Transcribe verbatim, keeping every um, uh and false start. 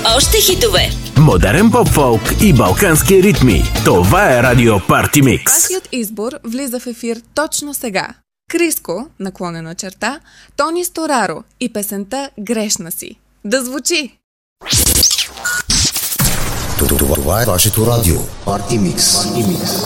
Още хитове. Модерен поп-фолк и балкански ритми. Това е Радио Парти Микс. Вашият избор влиза в ефир точно сега. Криско, наклонена черта, Тони Стораро и песента "Грешна си". Да звучи! Това е вашето радио Парти Микс.